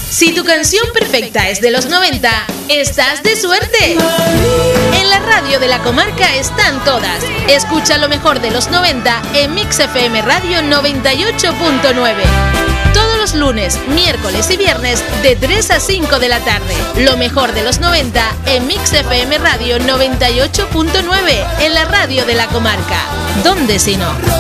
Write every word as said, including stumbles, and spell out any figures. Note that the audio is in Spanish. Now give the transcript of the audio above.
Si tu canción perfecta es de los noventa, estás de suerte. En la radio de la comarca están todas. Escucha lo mejor de los noventa en Mix F M Radio noventa y ocho punto nueve. Todos los lunes, miércoles y viernes de tres a cinco de la tarde. Lo mejor de los noventa en Mix F M Radio noventa y ocho punto nueve, en la radio de la comarca. ¿Dónde si no?